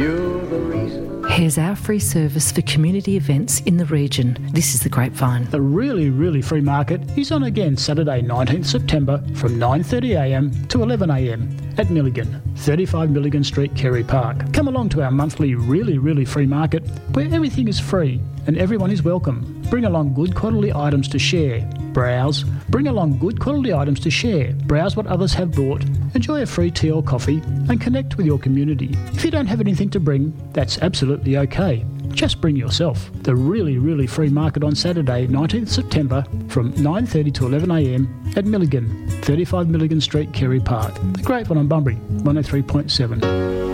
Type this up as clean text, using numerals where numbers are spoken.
You're the reason. Here's our free service for community events in the region. This is the Grapevine. The really free market is on again Saturday 19th September from 9:30am to 11am at Milligan, 35 Milligan Street, Kerry Park. Come along to our monthly really free market where everything is free and everyone is welcome. Bring along good quality items to share. Browse. Bring along good quality items to share. Browse what others have brought. Enjoy a free tea or coffee and connect with your community. If you don't have anything to bring, that's absolutely okay. Just bring yourself. The really free market on Saturday 19th September from 9:30 to 11am at Milligan, 35 Milligan Street, Kerry Park. The Grapevine on Bunbury, 103.7.